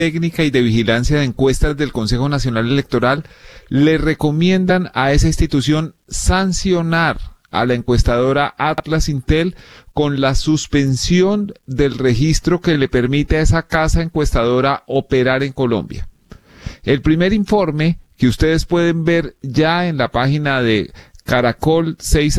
Técnica y de Vigilancia de Encuestas del Consejo Nacional Electoral le recomiendan a esa institución sancionar a la encuestadora Atlas Intel con la suspensión del registro que le permite a esa casa encuestadora operar en Colombia. El primer informe, que ustedes pueden ver ya en la página de Caracol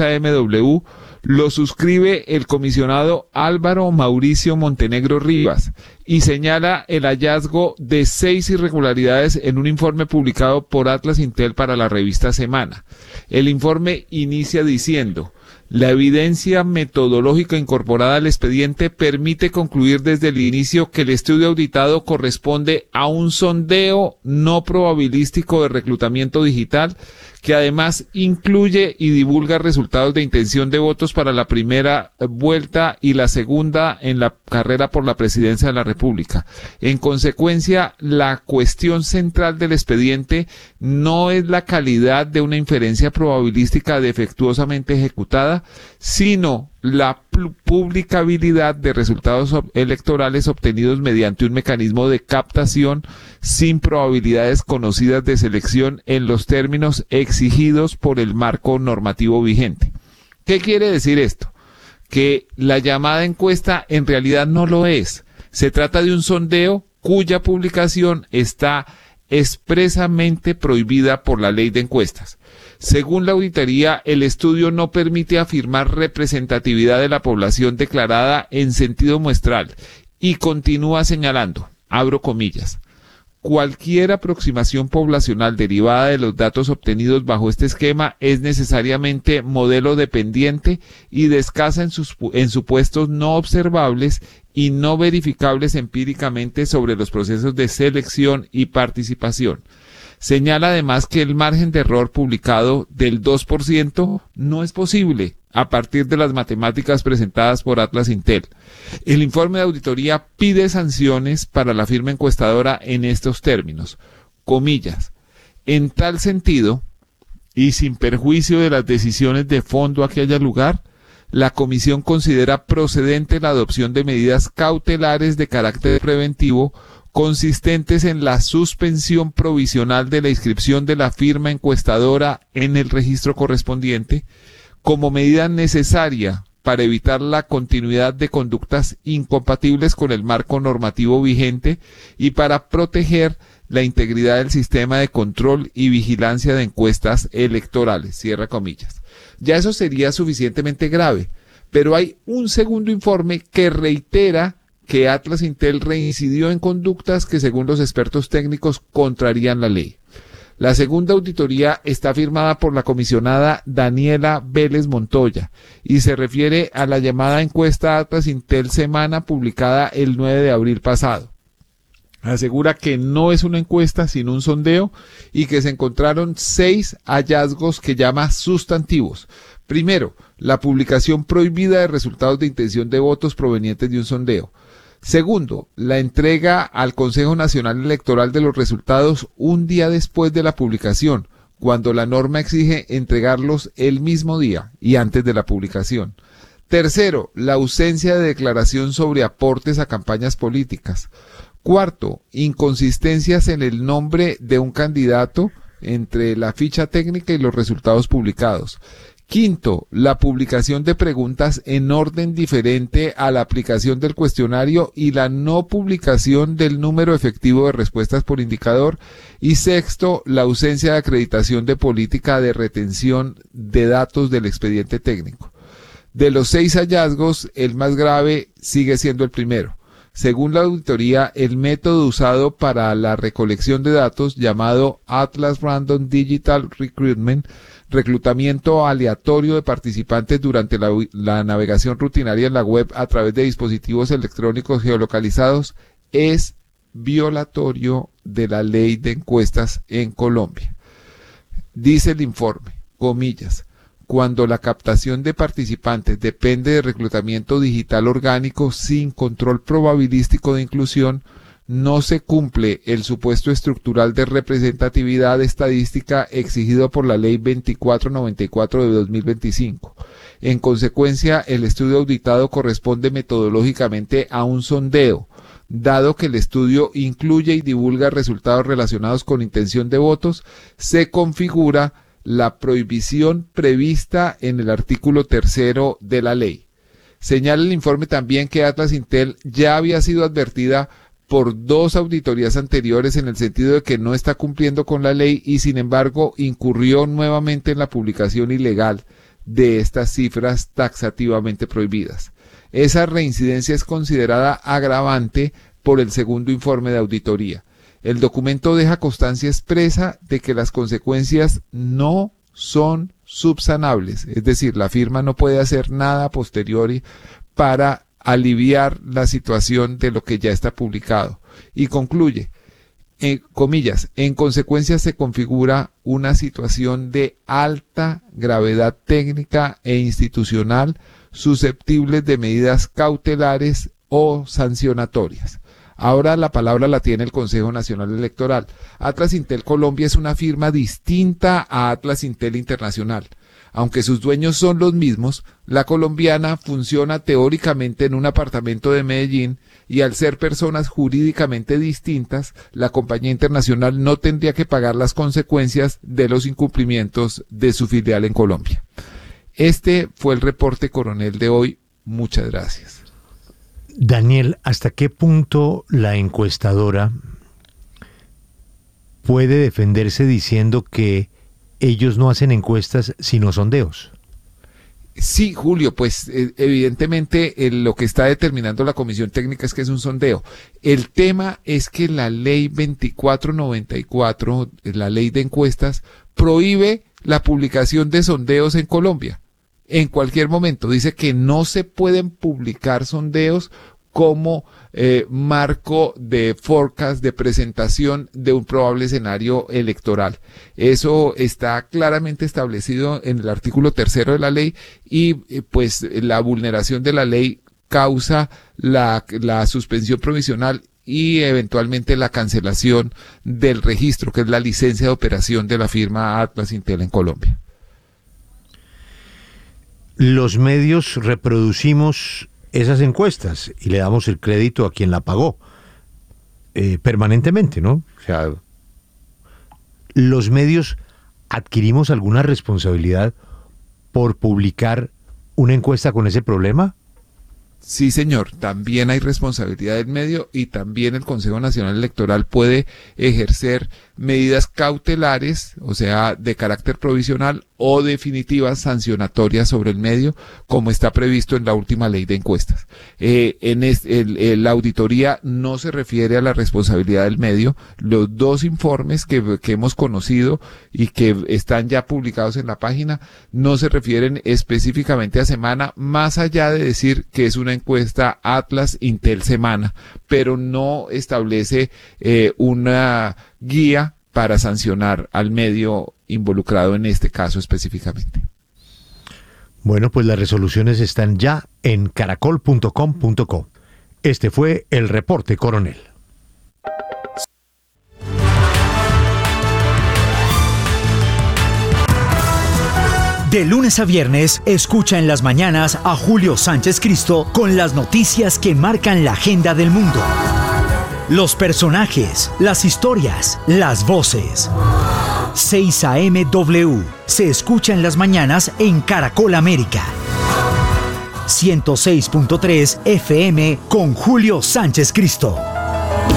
6AMW, lo suscribe el comisionado Álvaro Mauricio Montenegro Rivas y señala el hallazgo de 6 irregularidades en un informe publicado por Atlas Intel para la revista Semana. El informe inicia diciendo: la evidencia metodológica incorporada al expediente permite concluir desde el inicio que el estudio auditado corresponde a un sondeo no probabilístico de reclutamiento digital, que además incluye y divulga resultados de intención de votos para la primera vuelta y la segunda en la carrera por la presidencia de la República. En consecuencia, la cuestión central del expediente no es la calidad de una inferencia probabilística defectuosamente ejecutada, sino la publicabilidad de resultados electorales obtenidos mediante un mecanismo de captación sin probabilidades conocidas de selección en los términos exigidos por el marco normativo vigente. ¿Qué quiere decir esto? Que la llamada encuesta en realidad no lo es. Se trata de un sondeo cuya publicación está expresamente prohibida por la ley de encuestas. Según la auditoría, el estudio no permite afirmar representatividad de la población declarada en sentido muestral y continúa señalando, abro comillas, cualquier aproximación poblacional derivada de los datos obtenidos bajo este esquema es necesariamente modelo dependiente y descansa en supuestos no observables y no verificables empíricamente sobre los procesos de selección y participación. Señala además que el margen de error publicado del 2% no es posible a partir de las matemáticas presentadas por Atlas Intel. El informe de auditoría pide sanciones para la firma encuestadora en estos términos, comillas, en tal sentido, y sin perjuicio de las decisiones de fondo a que haya lugar, la comisión considera procedente la adopción de medidas cautelares de carácter preventivo consistentes en la suspensión provisional de la inscripción de la firma encuestadora en el registro correspondiente, como medida necesaria para evitar la continuidad de conductas incompatibles con el marco normativo vigente y para proteger la integridad del sistema de control y vigilancia de encuestas electorales, cierra comillas. Ya eso sería suficientemente grave, pero hay un segundo informe que reitera que Atlas Intel reincidió en conductas que, según los expertos técnicos, contrarían la ley. La segunda auditoría está firmada por la comisionada Daniela Vélez Montoya y se refiere a la llamada encuesta Atlas Intel Semana publicada el 9 de abril pasado. Asegura que no es una encuesta sino un sondeo y que se encontraron 6 hallazgos que llama sustantivos. Primero, la publicación prohibida de resultados de intención de votos provenientes de un sondeo. Segundo, la entrega al Consejo Nacional Electoral de los resultados un día después de la publicación, cuando la norma exige entregarlos el mismo día y antes de la publicación. Tercero, la ausencia de declaración sobre aportes a campañas políticas. Cuarto, inconsistencias en el nombre de un candidato entre la ficha técnica y los resultados publicados. Quinto, la publicación de preguntas en orden diferente a la aplicación del cuestionario y la no publicación del número efectivo de respuestas por indicador. Y sexto, la ausencia de acreditación de política de retención de datos del expediente técnico. De los 6 hallazgos, el más grave sigue siendo el primero. Según la auditoría, el método usado para la recolección de datos, llamado Atlas Random Digital Recruitment, reclutamiento aleatorio de participantes durante la navegación rutinaria en la web a través de dispositivos electrónicos geolocalizados, es violatorio de la ley de encuestas en Colombia. Dice el informe, comillas, cuando la captación de participantes depende de reclutamiento digital orgánico sin control probabilístico de inclusión, no se cumple el supuesto estructural de representatividad estadística exigido por la Ley 2494 de 2025. En consecuencia, el estudio auditado corresponde metodológicamente a un sondeo, dado que el estudio incluye y divulga resultados relacionados con intención de votos, se configura la prohibición prevista en el artículo 3 de la ley. Señala el informe también que Atlas Intel ya había sido advertida por 2 auditorías anteriores en el sentido de que no está cumpliendo con la ley y sin embargo incurrió nuevamente en la publicación ilegal de estas cifras taxativamente prohibidas. Esa reincidencia es considerada agravante por el segundo informe de auditoría. El documento deja constancia expresa de que las consecuencias no son subsanables, es decir, la firma no puede hacer nada a posteriori para aliviar la situación de lo que ya está publicado. Y concluye, comillas, en consecuencia se configura una situación de alta gravedad técnica e institucional susceptibles de medidas cautelares o sancionatorias. Ahora la palabra la tiene el Consejo Nacional Electoral. Atlas Intel Colombia es una firma distinta a Atlas Intel Internacional. Aunque sus dueños son los mismos, la colombiana funciona teóricamente en un apartamento de Medellín y al ser personas jurídicamente distintas, la compañía internacional no tendría que pagar las consecuencias de los incumplimientos de su filial en Colombia. Este fue el reporte coronel de hoy. Muchas gracias. Daniel, ¿hasta qué punto la encuestadora puede defenderse diciendo que ellos no hacen encuestas sino sondeos? Sí, Julio, pues evidentemente lo que está determinando la Comisión Técnica es que es un sondeo. El tema es que la ley 2494, la ley de encuestas, prohíbe la publicación de sondeos en Colombia. En cualquier momento dice que no se pueden publicar sondeos como marco de forecast, de presentación de un probable escenario electoral. Eso está claramente establecido en el artículo 3 de la ley y pues la vulneración de la ley causa la suspensión provisional y eventualmente la cancelación del registro, que es la licencia de operación de la firma Atlas Intel en Colombia. Los medios reproducimos esas encuestas y le damos el crédito a quien la pagó permanentemente, ¿no? O sea, los medios adquirimos alguna responsabilidad por publicar una encuesta con ese problema. Sí, señor, también hay responsabilidad del medio y también el Consejo Nacional Electoral puede ejercer medidas cautelares, o sea, de carácter provisional o definitivas sancionatorias sobre el medio, como está previsto en la última ley de encuestas. La auditoría no se refiere a la responsabilidad del medio. Los 2 informes que hemos conocido y que están ya publicados en la página no se refieren específicamente a Semana, más allá de decir que es una encuesta Atlas Intel Semana, pero no establece una guía para sancionar al medio involucrado en este caso específicamente. Bueno, pues las resoluciones están ya en caracol.com.co. Este fue el reporte coronel. De lunes a viernes, escucha en las mañanas a Julio Sánchez Cristo con las noticias que marcan la agenda del mundo. Los personajes, las historias, las voces. 6 AM W se escucha en las mañanas en Caracol América. 106.3 FM con Julio Sánchez Cristo.